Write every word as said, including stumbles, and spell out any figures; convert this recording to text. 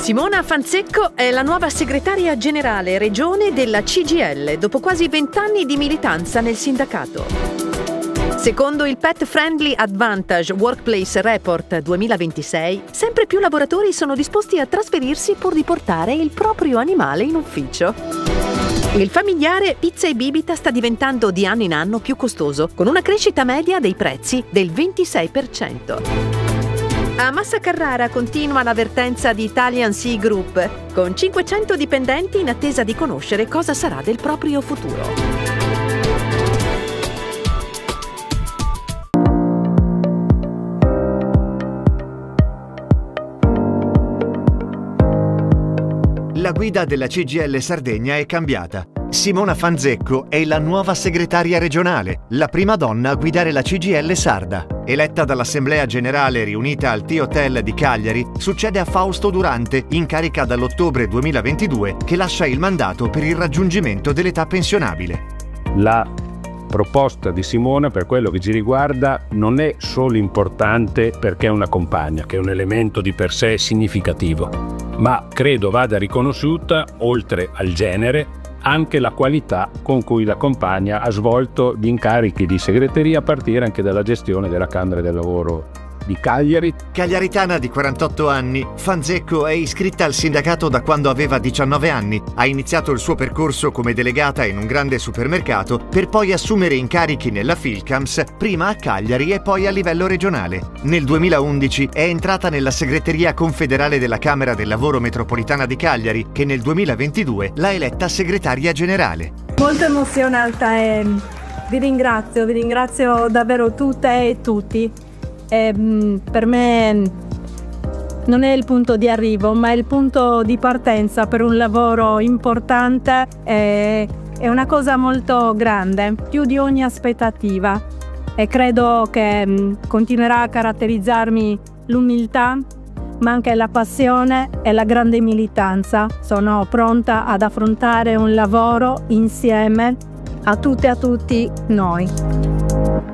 Simona Fanzecco è la nuova segretaria generale regione della C G I L dopo quasi vent'anni di militanza nel sindacato. Secondo il Pet Friendly Advantage Workplace Report duemilaventisei, sempre più lavoratori sono disposti a trasferirsi pur di portare il proprio animale in ufficio. Il familiare Pizza e Bibita sta diventando di anno in anno più costoso, con una crescita media dei prezzi del ventisei per cento. A Massa Carrara continua l'avvertenza di Italian Sea Group, con cinquecento dipendenti in attesa di conoscere cosa sarà del proprio futuro. La guida della C G I L Sardegna è cambiata. Simona Fanzecco è la nuova segretaria regionale, la prima donna a guidare la C G I L sarda. Eletta dall'Assemblea Generale riunita al T-Hotel di Cagliari, succede a Fausto Durante, in carica dall'ottobre duemilaventidue, che lascia il mandato per il raggiungimento dell'età pensionabile. La proposta di Simona, per quello che ci riguarda, non è solo importante perché è una compagna, che è un elemento di per sé significativo, ma credo vada riconosciuta, oltre al genere, anche la qualità con cui la compagna ha svolto gli incarichi di segreteria, a partire anche dalla gestione della Camera del Lavoro di Cagliari. Cagliaritana di quarantotto anni, Fanzecco è iscritta al sindacato da quando aveva diciannove anni. Ha iniziato il suo percorso come delegata in un grande supermercato per poi assumere incarichi nella Filcams, prima a Cagliari e poi a livello regionale. Nel duemilaundici è entrata nella segreteria confederale della Camera del Lavoro Metropolitana di Cagliari, che nel duemilaventidue l'ha eletta segretaria generale. Molto emozionata e vi ringrazio, vi ringrazio davvero tutte e tutti. E, per me non è il punto di arrivo, ma è il punto di partenza per un lavoro importante. E, è una cosa molto grande, più di ogni aspettativa, e credo che mh, continuerà a caratterizzarmi l'umiltà, ma anche la passione e la grande militanza. Sono pronta ad affrontare un lavoro insieme a tutte e a tutti noi.